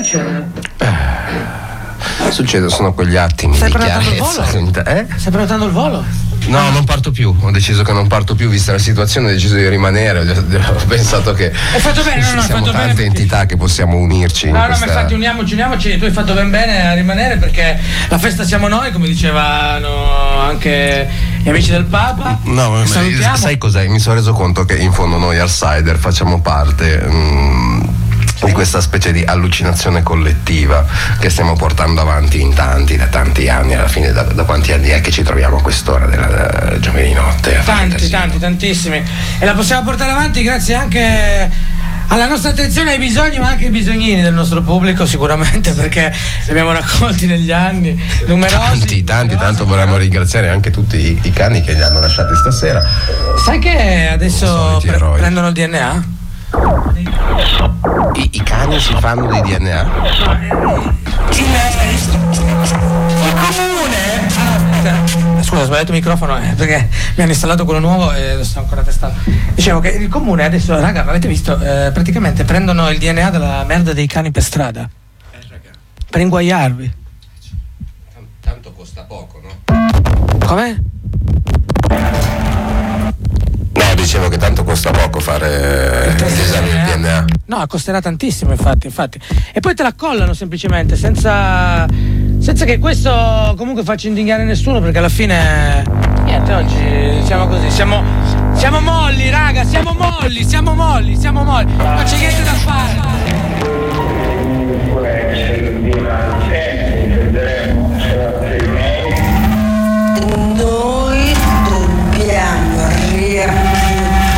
succede? Succede, sono quegli attimi Stai di prenotando il chiarezza. volo? Stai prenotando il volo? No, non parto più, ho deciso che non parto più, vista la situazione ho deciso di rimanere, ho pensato che hai fatto bene, no, siamo fatto tante bene, entità che possiamo unirci in no, questa... ma infatti uniamoci, tu hai fatto ben bene a rimanere perché la festa siamo noi, come dicevano anche gli amici del Papa. No, ma sai cos'è? Mi sono reso conto che in fondo noi Outsider facciamo parte di questa specie di allucinazione collettiva che stiamo portando avanti da tanti anni. Alla fine da quanti anni è che ci troviamo a quest'ora della giovedì notte? Tantissimi, e la possiamo portare avanti grazie anche alla nostra attenzione ai bisogni, ma anche ai bisognini del nostro pubblico, sicuramente, perché li abbiamo raccolti negli anni numerosi. Tanto vorremmo ringraziare anche tutti i cani che li hanno lasciati stasera. Sai che adesso prendono il DNA? I cani si fanno di DNA? Il comune. Scusa, ho sbagliato il microfono perché mi hanno installato quello nuovo e lo sto ancora testando. Dicevo che il comune adesso, raga, avete visto, praticamente prendono il DNA della merda dei cani per strada per inguaiarvi. Tanto costa poco, no? Com'è? No, dicevo che tanto costa poco fare l'esame del DNA. No, costerà tantissimo, infatti. E poi te la collano semplicemente, senza che questo comunque faccia indignare nessuno, perché alla fine niente, oggi siamo così, siamo molli, raga, siamo molli.